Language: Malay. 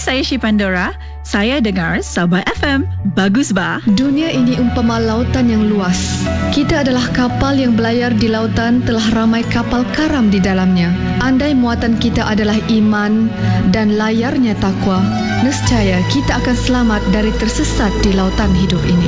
saya Syipandora. Saya dengar Sabah FM. Bagus bah. Dunia ini umpama lautan yang luas. Kita adalah kapal yang berlayar di lautan, telah ramai kapal karam di dalamnya. Andai muatan kita adalah iman dan layarnya takwa, nescaya kita akan selamat dari tersesat di lautan hidup ini.